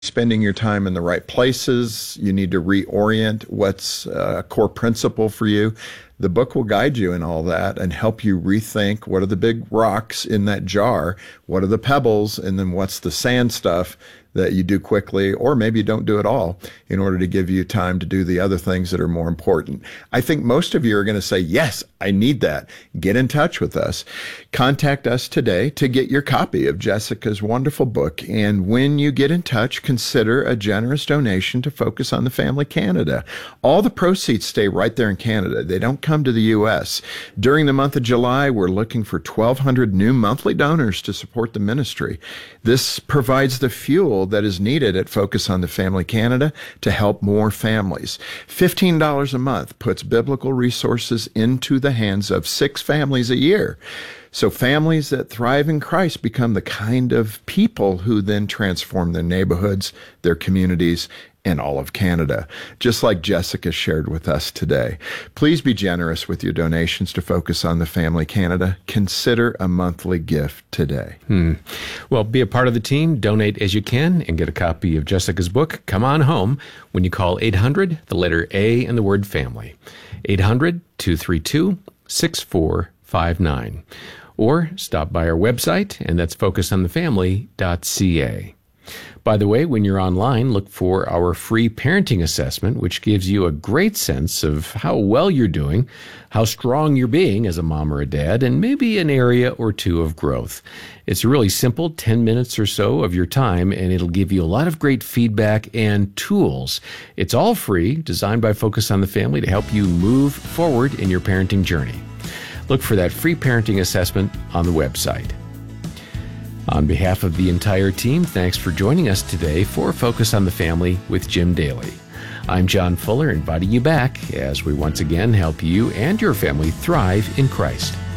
spending your time in the right places. You need to reorient what's a core principle for you. The book will guide you in all that and help you rethink what are the big rocks in that jar, what are the pebbles, and then what's the sand stuff that you do quickly, or maybe you don't do it all, in order to give you time to do the other things that are more important. I think most of you are going to say, yes, I need that. Get in touch with us. Contact us today to get your copy of Jessica's wonderful book. And when you get in touch, consider a generous donation to Focus on the Family Canada. All the proceeds stay right there in Canada. They don't come to the U.S. During the month of July, we're looking for 1,200 new monthly donors to support the ministry. This provides the fuel that is needed at Focus on the Family Canada to help more families. $15 a month puts biblical resources into the hands of 6 families a year. So families that thrive in Christ become the kind of people who then transform their neighborhoods, their communities, and all of Canada, just like Jessica shared with us today. Please be generous with your donations to Focus on the Family Canada. Consider a monthly gift today. Well, be a part of the team, donate as you can, and get a copy of Jessica's book, Come On Home, when you call 800, the letter A, and the word family. 800-232-6459. Or stop by our website, and that's focusonthefamily.ca. By the way, when you're online, look for our free parenting assessment, which gives you a great sense of how well you're doing, how strong you're being as a mom or a dad, and maybe an area or two of growth. It's a really simple 10 minutes or so of your time, and it'll give you a lot of great feedback and tools. It's all free, designed by Focus on the Family to help you move forward in your parenting journey. Look for that free parenting assessment on the website. On behalf of the entire team, thanks for joining us today for Focus on the Family with Jim Daly. I'm John Fuller, inviting you back as we once again help you and your family thrive in Christ.